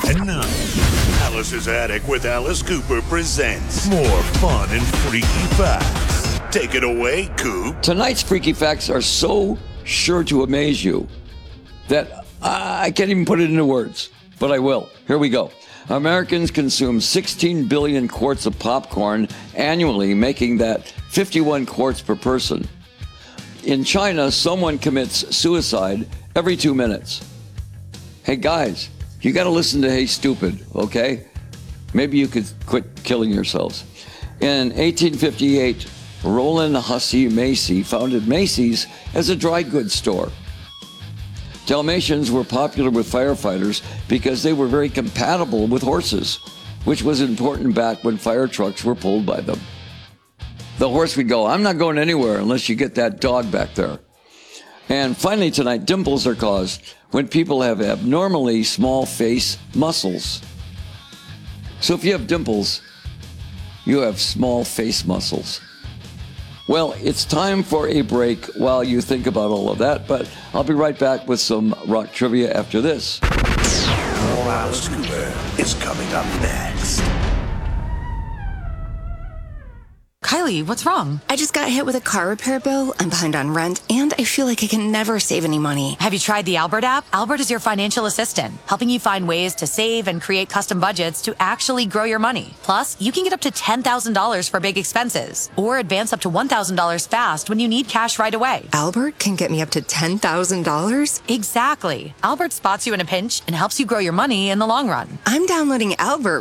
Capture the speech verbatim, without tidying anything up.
And now, Alice's Attic with Alice Cooper presents more fun and freaky facts. Take it away, Coop. Tonight's freaky facts are so sure to amaze you that I can't even put it into words, but I will. Here we go. Americans consume sixteen billion quarts of popcorn annually, making that fifty-one quarts per person. In China, someone commits suicide every two minutes. Hey guys, you got to listen to Hey Stupid, okay? Maybe you could quit killing yourselves. In eighteen fifty-eight, Roland Hussey Macy founded Macy's as a dry goods store. Dalmatians were popular with firefighters because they were very compatible with horses, which was important back when fire trucks were pulled by them. The horse would go, "I'm not going anywhere unless you get that dog back there." And finally tonight, dimples are caused when people have abnormally small face muscles. So if you have dimples, you have small face muscles. Well, it's time for a break while you think about all of that, but I'll be right back with some rock trivia after this. More Alice Cooper is coming up next. Kylie, what's wrong? I just got hit with a car repair bill, I'm behind on rent, and I feel like I can never save any money. Have you tried the Albert app? Albert is your financial assistant, helping you find ways to save and create custom budgets to actually grow your money. Plus, you can get up to ten thousand dollars for big expenses, or advance up to one thousand dollars fast when you need cash right away. Albert can get me up to ten thousand dollars? Exactly. Albert spots you in a pinch and helps you grow your money in the long run. I'm downloading Albert